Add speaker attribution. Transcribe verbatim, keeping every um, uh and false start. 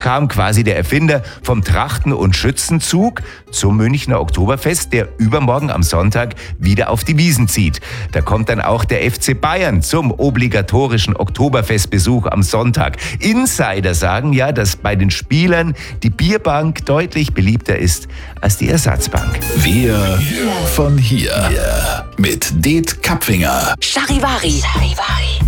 Speaker 1: kam quasi der Erfinder vom Trachten- und Schützenzug zum Münchner Oktoberfest, der übermorgen am Sonntag wieder auf die Wiesn zieht. Da kommt dann auch der F C Bayern zum obligatorischen Oktoberfestbesuch am Sonntag. Insider sagen ja, dass bei den Spielern die Bierbank deutlich beliebter ist als die Ersatzbank.
Speaker 2: Wir von hier. Mit Det Kapfinger.
Speaker 3: Charivari. Charivari.